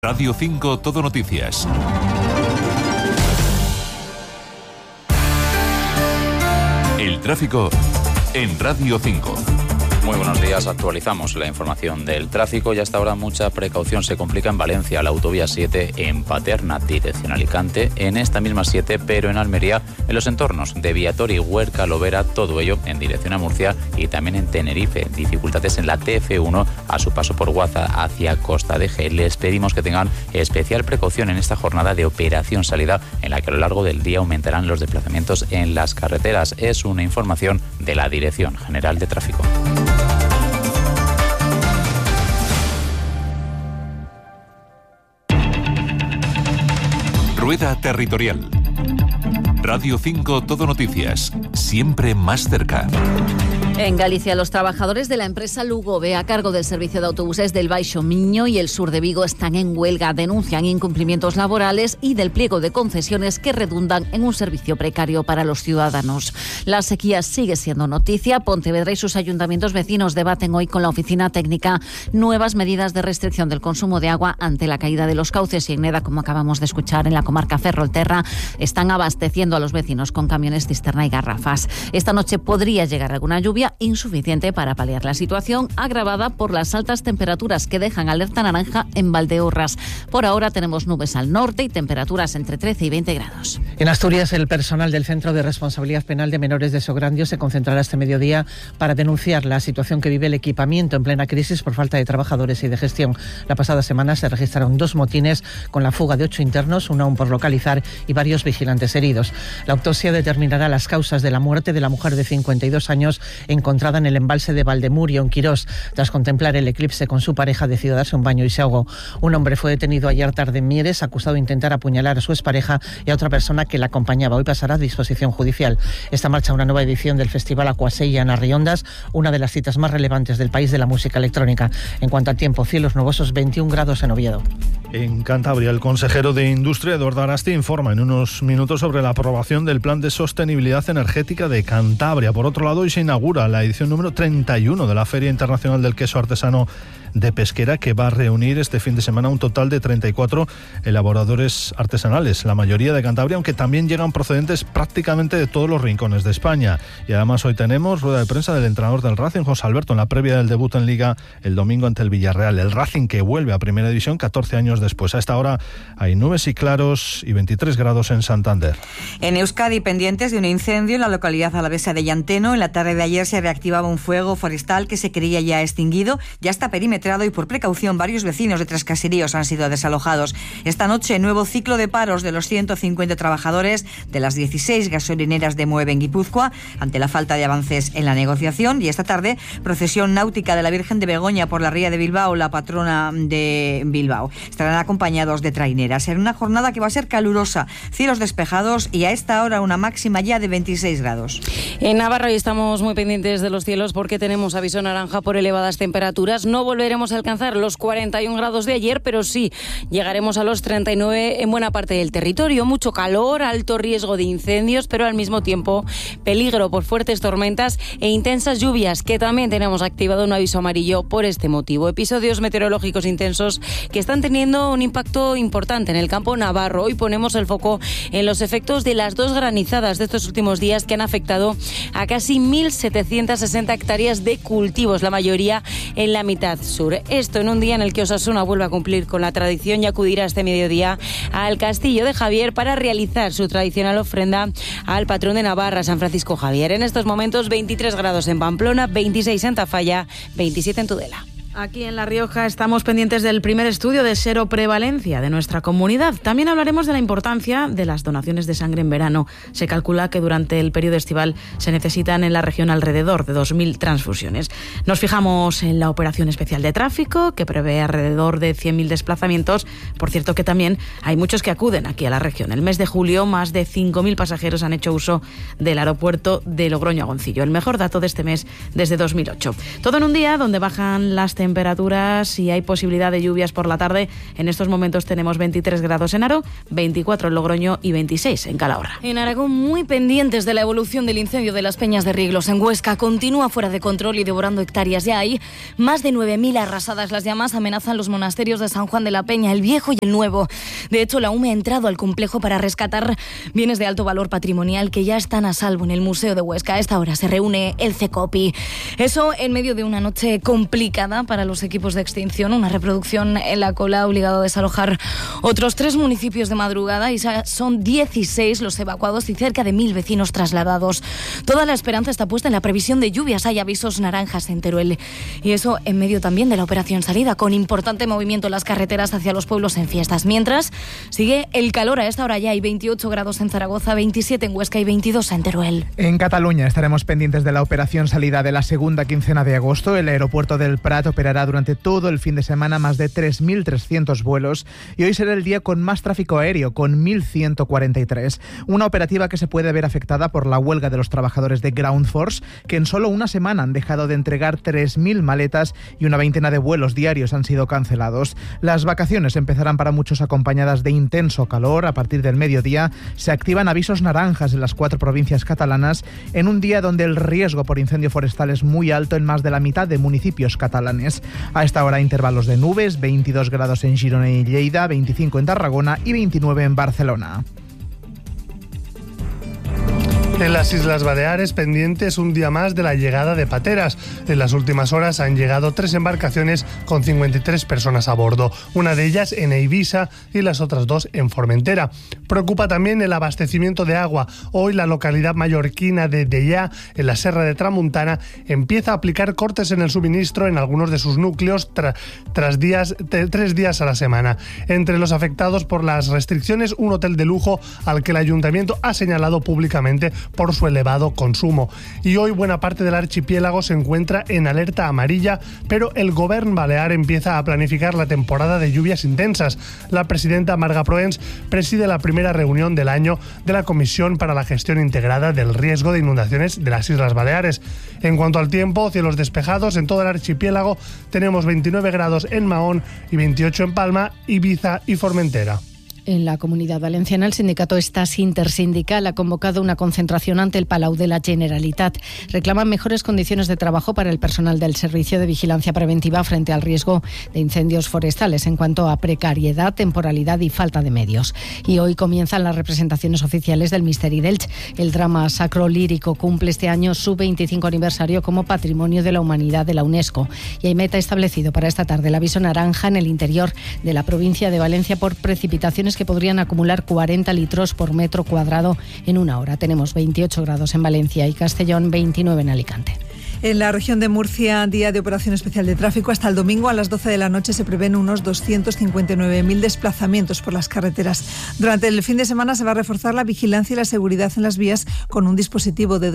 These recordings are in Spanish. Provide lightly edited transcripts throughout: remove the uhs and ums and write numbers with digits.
Radio 5 Todo Noticias. El tráfico en Radio 5. Muy buenos días, actualizamos la información del tráfico y hasta ahora mucha precaución. Se complica en Valencia, la autovía 7 en Paterna, dirección Alicante, en esta misma 7, pero en Almería, en los entornos de Viator y Huerca Lovera, todo ello en dirección a Murcia y también en Tenerife. Dificultades en la TF1 a su paso por Guaza hacia Costa de G. Les pedimos que tengan especial precaución en esta jornada de operación salida, en la que a lo largo del día aumentarán los desplazamientos en las carreteras. Es una información de la Dirección General de Tráfico. Rueda Territorial. Radio 5 Todo Noticias, siempre más cerca. En Galicia, los trabajadores de la empresa Lugobe, a cargo del servicio de autobuses del Baixo Miño y el sur de Vigo, están en huelga. Denuncian incumplimientos laborales y del pliego de concesiones que redundan en un servicio precario para los ciudadanos. La sequía sigue siendo noticia. Pontevedra y sus ayuntamientos vecinos debaten hoy con la oficina técnica nuevas medidas de restricción del consumo de agua ante la caída de los cauces. Y en Neda, como acabamos de escuchar, en la comarca Ferrolterra, están abasteciendo a los vecinos con camiones cisterna y garrafas. Esta noche podría llegar alguna lluvia insuficiente para paliar la situación, agravada por las altas temperaturas que dejan alerta naranja en Valdeorras. Por ahora tenemos nubes al norte y temperaturas entre 13 y 20 grados. En Asturias, el personal del Centro de Responsabilidad Penal de Menores de Sograndio se concentrará este mediodía para denunciar la situación que vive el equipamiento en plena crisis por falta de trabajadores y de gestión. La pasada semana se registraron 2 motines con la fuga de 8 internos, uno aún por localizar y varios vigilantes heridos. La autopsia determinará las causas de la muerte de la mujer de 52 años encontrada en el embalse de Valdemurio, en Quirós. Tras contemplar el eclipse con su pareja, decidió darse un baño y se ahogó. Un hombre fue detenido ayer tarde en Mieres, acusado de intentar apuñalar a su expareja y a otra persona que la acompañaba. Hoy pasará a disposición judicial. Esta marcha una nueva edición del Festival Aquasella en Arriondas, una de las citas más relevantes del país de la música electrónica. En cuanto al tiempo, cielos nubosos, 21 grados en Oviedo. En Cantabria, el consejero de Industria, Eduardo Arasti, informa en unos minutos sobre la aprobación del Plan de Sostenibilidad Energética de Cantabria. Por otro lado, hoy se inaugura la edición número 31 de la Feria Internacional del Queso Artesano de Pesquera, que va a reunir este fin de semana un total de 34 elaboradores artesanales, la mayoría de Cantabria, aunque también llegan procedentes prácticamente de todos los rincones de España. Y además hoy tenemos rueda de prensa del entrenador del Racing, José Alberto, en la previa del debut en Liga el domingo ante el Villarreal. El Racing que vuelve a Primera División 14 años después. A esta hora hay nubes y claros y 23 grados en Santander. En Euskadi, pendientes de un incendio en la localidad alavesa de Llanteno. En la tarde de ayer se reactivaba un fuego forestal que se creía ya extinguido. Ya está perimetrado y por precaución varios vecinos de 3 caseríos han sido desalojados. Esta noche, nuevo ciclo de paros de los 150 trabajadores de las 16 gasolineras de Moeve en Guipúzcoa ante la falta de avances en la negociación. Y esta tarde, procesión náutica de la Virgen de Begoña por la ría de Bilbao, la patrona de Bilbao. Estarán acompañados de traineras. En una jornada que va a ser calurosa, cielos despejados y a esta hora una máxima ya de 26 grados. En Navarra hoy estamos muy pendientes de los cielos porque tenemos aviso naranja por elevadas temperaturas. No volveremos a alcanzar los 41 grados de ayer, pero sí llegaremos a los 39 en buena parte del territorio. Mucho calor, alto riesgo de incendios, pero al mismo tiempo peligro por fuertes tormentas e intensas lluvias, que también tenemos activado un aviso amarillo por este motivo. Episodios meteorológicos intensos que están teniendo un impacto importante en el campo navarro. Hoy ponemos el foco en los efectos de las 2 granizadas de estos últimos días que han afectado a casi 1.760 hectáreas de cultivos, la mayoría en la mitad sur. Esto en un día en el que Osasuna vuelve a cumplir con la tradición y acudirá este mediodía al Castillo de Javier para realizar su tradicional ofrenda al patrón de Navarra, San Francisco Javier. En estos momentos 23 grados en Pamplona, 26 en Tafalla, 27 en Tudela. Aquí en La Rioja estamos pendientes del primer estudio de seroprevalencia de nuestra comunidad. También hablaremos de la importancia de las donaciones de sangre en verano. Se calcula que durante el periodo estival se necesitan en la región alrededor de 2.000 transfusiones. Nos fijamos en la operación especial de tráfico, que prevé alrededor de 100.000 desplazamientos. Por cierto que también hay muchos que acuden aquí a la región. El mes de julio, más de 5.000 pasajeros han hecho uso del aeropuerto de Logroño a Goncillo. El mejor dato de este mes desde 2008. Todo en un día donde bajan las temperaturas y hay posibilidad de lluvias por la tarde. En estos momentos tenemos 23 grados en Haro, 24 en Logroño y 26 en Calahorra. En Aragón, muy pendientes de la evolución del incendio de las Peñas de Rieglos en Huesca. Continúa fuera de control y devorando hectáreas. Ya hay más de 9.000 arrasadas. Las llamas amenazan los monasterios de San Juan de la Peña, el Viejo y el Nuevo. De hecho, la UME ha entrado al complejo para rescatar bienes de alto valor patrimonial que ya están a salvo en el Museo de Huesca. A esta hora se reúne el CECOPI. Eso en medio de una noche complicada para los equipos de extinción. Una reproducción en la cola ha obligado a desalojar otros 3 municipios de madrugada y son 16 los evacuados y cerca de 1.000 vecinos trasladados. Toda la esperanza está puesta en la previsión de lluvias. Hay avisos naranjas en Teruel. Y eso en medio también de la operación salida, con importante movimiento en las carreteras hacia los pueblos en fiestas. Mientras, sigue el calor. A esta hora ya hay 28 grados en Zaragoza, 27 en Huesca y 22 en Teruel. En Cataluña estaremos pendientes de la operación salida de la segunda quincena de agosto. El aeropuerto del Prat operará durante todo el fin de semana más de 3.300 vuelos y hoy será el día con más tráfico aéreo, con 1.143. Una operativa que se puede ver afectada por la huelga de los trabajadores de Ground Force, que en solo una semana han dejado de entregar 3.000 maletas y una veintena de vuelos diarios han sido cancelados. Las vacaciones empezarán para muchos acompañadas de intenso calor. A partir del mediodía se activan avisos naranjas en las 4 provincias catalanas en un día donde el riesgo por incendio forestal es muy alto en más de la mitad de municipios catalanes. A esta hora intervalos de nubes, 22 grados en Girona y Lleida, 25 en Tarragona y 29 en Barcelona. En las Islas Baleares, pendientes un día más de la llegada de pateras. En las últimas horas han llegado 3 embarcaciones con 53 personas a bordo, una de ellas en Eivissa y las otras 2 en Formentera. Preocupa también el abastecimiento de agua. Hoy la localidad mallorquina de Deià, en la Serra de Tramuntana, empieza a aplicar cortes en el suministro en algunos de sus núcleos tras 3 días a la semana. Entre los afectados por las restricciones, un hotel de lujo al que el ayuntamiento ha señalado públicamente por su elevado consumo. Y hoy buena parte del archipiélago se encuentra en alerta amarilla, pero el Govern balear empieza a planificar la temporada de lluvias intensas. La presidenta Marga Proens preside la primera reunión del año de la Comisión para la Gestión Integrada del Riesgo de Inundaciones de las Islas Baleares. En cuanto al tiempo, cielos despejados en todo el archipiélago. Tenemos 29 grados en Mahón y 28 en Palma, Ibiza y Formentera. En la Comunidad Valenciana, el sindicato Stas Intersindical ha convocado una concentración ante el Palau de la Generalitat. Reclaman mejores condiciones de trabajo para el personal del Servicio de Vigilancia Preventiva frente al riesgo de incendios forestales en cuanto a precariedad, temporalidad y falta de medios. Y hoy comienzan las representaciones oficiales del Misteri d'Elx. El drama sacro lírico cumple este año su 25 aniversario como Patrimonio de la Humanidad de la UNESCO. Y hay meta establecido para esta tarde el aviso naranja en el interior de la provincia de Valencia por precipitaciones que podrían acumular 40 litros por metro cuadrado en una hora. Tenemos 28 grados en Valencia y Castellón, 29 en Alicante. En la región de Murcia, día de operación especial de tráfico. Hasta el domingo a las 12 de la noche se prevén unos 259.000 desplazamientos por las carreteras. Durante el fin de semana se va a reforzar la vigilancia y la seguridad en las vías con un dispositivo de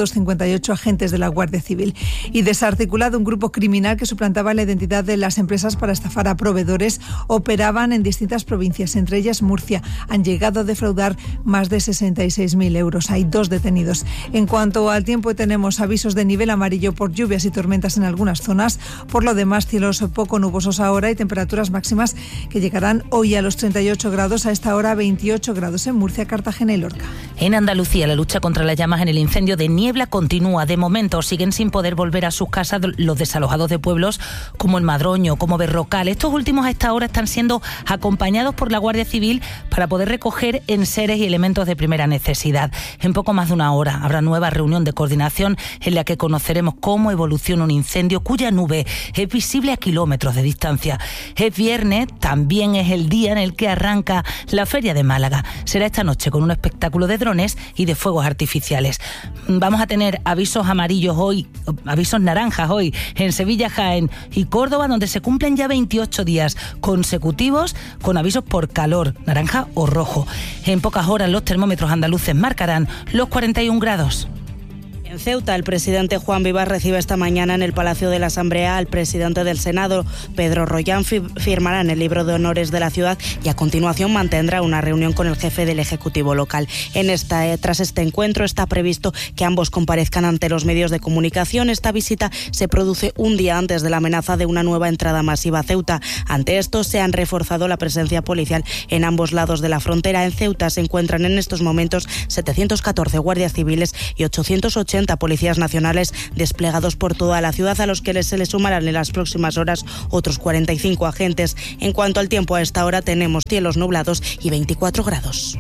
258 agentes de la Guardia Civil. Y desarticulado un grupo criminal que suplantaba la identidad de las empresas para estafar a proveedores. Operaban en distintas provincias, entre ellas Murcia. Han llegado a defraudar más de 66.000 euros. Hay 2 detenidos. En cuanto al tiempo, tenemos avisos de nivel amarillo por lluvias y tormentas en algunas zonas. Por lo demás, cielos poco nubosos ahora y temperaturas máximas que llegarán hoy a los 38 grados, a esta hora 28 grados en Murcia, Cartagena y Lorca. En Andalucía, la lucha contra las llamas en el incendio de Niebla continúa. De momento siguen sin poder volver a sus casas los desalojados de pueblos como el Madroño, como Berrocal. Estos últimos a esta hora están siendo acompañados por la Guardia Civil para poder recoger enseres y elementos de primera necesidad. En poco más de una hora habrá nueva reunión de coordinación en la que conoceremos cómo evoluciona un incendio cuya nube es visible a kilómetros de distancia. Es viernes, también es el día en el que arranca la Feria de Málaga. Será esta noche con un espectáculo de drones y de fuegos artificiales. Vamos a tener avisos amarillos hoy, avisos naranjas hoy en Sevilla, Jaén y Córdoba, donde se cumplen ya 28 días consecutivos con avisos por calor, naranja o rojo. En pocas horas los termómetros andaluces marcarán los 41 grados. En Ceuta, el presidente Juan Vivas recibe esta mañana en el Palacio de la Asamblea al presidente del Senado, Pedro Rollán. Firmarán el libro de honores de la ciudad y a continuación mantendrá una reunión con el jefe del Ejecutivo local. Tras este encuentro está previsto que ambos comparezcan ante los medios de comunicación. Esta visita se produce un día antes de la amenaza de una nueva entrada masiva a Ceuta. Ante esto se han reforzado la presencia policial en ambos lados de la frontera. En Ceuta se encuentran en estos momentos 714 guardias civiles y 880 policías nacionales desplegados por toda la ciudad, a los que se les sumarán en las próximas horas otros 45 agentes. En cuanto al tiempo, a esta hora tenemos cielos nublados y 24 grados.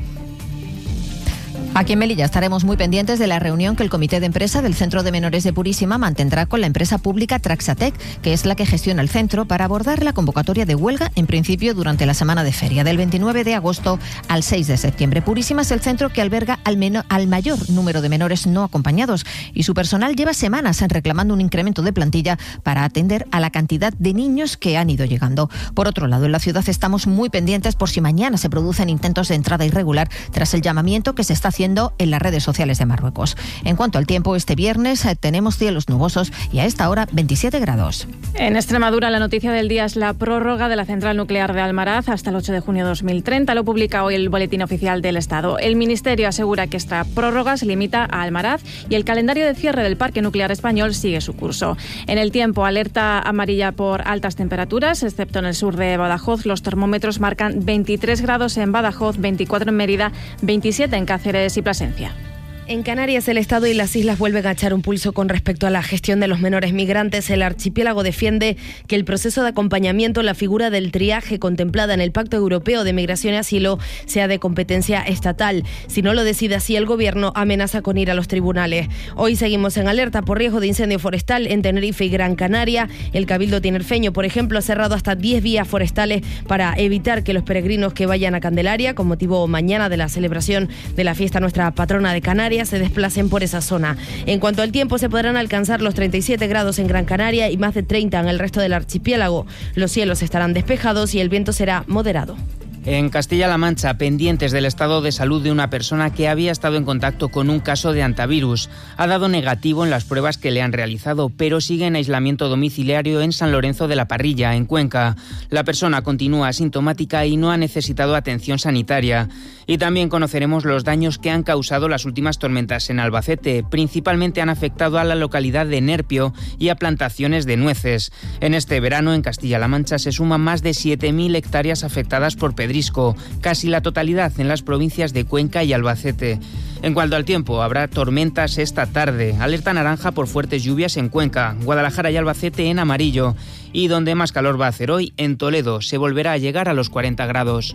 Aquí en Melilla estaremos muy pendientes de la reunión que el Comité de Empresa del Centro de Menores de Purísima mantendrá con la empresa pública Traxatec, que es la que gestiona el centro, para abordar la convocatoria de huelga, en principio durante la semana de feria, del 29 de agosto al 6 de septiembre. Purísima es el centro que alberga al mayor número de menores no acompañados y su personal lleva semanas reclamando un incremento de plantilla para atender a la cantidad de niños que han ido llegando. Por otro lado, en la ciudad estamos muy pendientes por si mañana se producen intentos de entrada irregular tras el llamamiento que se está haciendo en las redes sociales de Marruecos. En cuanto al tiempo, este viernes tenemos cielos nubosos y a esta hora 27 grados. En Extremadura, la noticia del día es la prórroga de la central nuclear de Almaraz hasta el 8 de junio de 2030. Lo publica hoy el Boletín Oficial del Estado. El Ministerio asegura que esta prórroga se limita a Almaraz y el calendario de cierre del parque nuclear español sigue su curso. En el tiempo, alerta amarilla por altas temperaturas, excepto en el sur de Badajoz. Los termómetros marcan 23 grados en Badajoz, 24 en Mérida, 27 en Cáceres y Plasencia. En Canarias, el Estado y las islas vuelven a echar un pulso con respecto a la gestión de los menores migrantes. El archipiélago defiende que el proceso de acompañamiento, la figura del triaje contemplada en el Pacto Europeo de Migración y Asilo, sea de competencia estatal. Si no lo decide así, el Gobierno amenaza con ir a los tribunales. Hoy seguimos en alerta por riesgo de incendio forestal en Tenerife y Gran Canaria. El Cabildo tinerfeño, por ejemplo, ha cerrado hasta 10 vías forestales para evitar que los peregrinos que vayan a Candelaria, con motivo mañana de la celebración de la fiesta nuestra patrona de Canarias, se desplacen por esa zona. En cuanto al tiempo, se podrán alcanzar los 37 grados en Gran Canaria y más de 30 en el resto del archipiélago. Los cielos estarán despejados y el viento será moderado. En Castilla-La Mancha, pendientes del estado de salud de una persona que había estado en contacto con un caso de antivirus. Ha dado negativo en las pruebas que le han realizado, pero sigue en aislamiento domiciliario en San Lorenzo de la Parrilla, en Cuenca. La persona continúa asintomática y no ha necesitado atención sanitaria. Y también conoceremos los daños que han causado las últimas tormentas en Albacete. Principalmente han afectado a la localidad de Nerpio y a plantaciones de nueces. En este verano, en Castilla-La Mancha, se suman más de 7.000 hectáreas afectadas por pedrisco, casi la totalidad en las provincias de Cuenca y Albacete. En cuanto al tiempo, habrá tormentas esta tarde. Alerta naranja por fuertes lluvias en Cuenca, Guadalajara y Albacete en amarillo. Y donde más calor va a hacer hoy, en Toledo, se volverá a llegar a los 40 grados.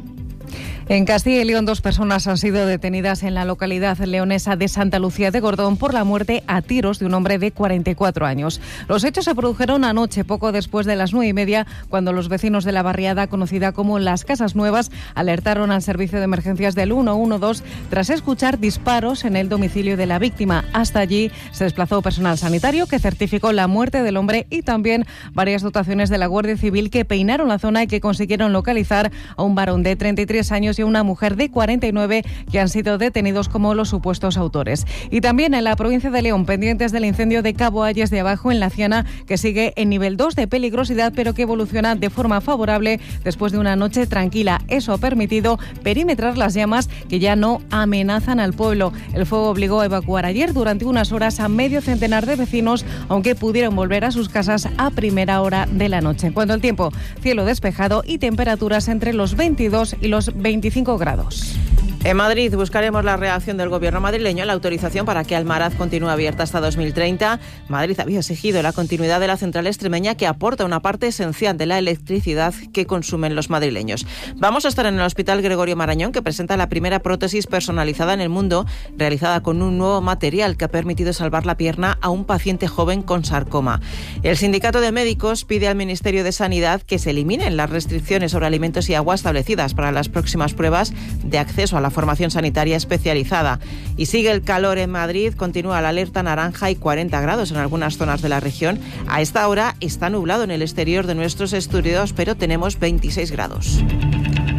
En Castilla y León, 2 personas han sido detenidas en la localidad leonesa de Santa Lucía de Gordón por la muerte a tiros de un hombre de 44 años. Los hechos se produjeron anoche, poco después de las 9:30, cuando los vecinos de la barriada conocida como Las Casas Nuevas alertaron al servicio de emergencias del 112 tras escuchar disparos en el domicilio de la víctima. Hasta allí se desplazó personal sanitario que certificó la muerte del hombre y también varias dotaciones de la Guardia Civil que peinaron la zona y que consiguieron localizar a un varón de 33 años y una mujer de 49 que han sido detenidos como los supuestos autores. Y también en la provincia de León, pendientes del incendio de Cabo Ayes de Abajo en La Ciana, que sigue en nivel 2 de peligrosidad, pero que evoluciona de forma favorable después de una noche tranquila. Eso ha permitido perimetrar las llamas que ya no amenazan al pueblo. El fuego obligó a evacuar ayer durante unas horas a medio centenar de vecinos, aunque pudieron volver a sus casas a primera hora de la noche. En cuanto al tiempo, cielo despejado y temperaturas entre los 22 y los 25 grados. En Madrid buscaremos la reacción del gobierno madrileño a la autorización para que Almaraz continúe abierta hasta 2030. Madrid había exigido la continuidad de la central extremeña que aporta una parte esencial de la electricidad que consumen los madrileños. Vamos a estar en el Hospital Gregorio Marañón, que presenta la primera prótesis personalizada en el mundo, realizada con un nuevo material que ha permitido salvar la pierna a un paciente joven con sarcoma. El Sindicato de Médicos pide al Ministerio de Sanidad que se eliminen las restricciones sobre alimentos y agua establecidas para las próximas pruebas de acceso a la formación sanitaria especializada. Y sigue el calor en Madrid, continúa la alerta naranja y 40 grados en algunas zonas de la región. A esta hora está nublado en el exterior de nuestros estudios, pero tenemos 26 grados.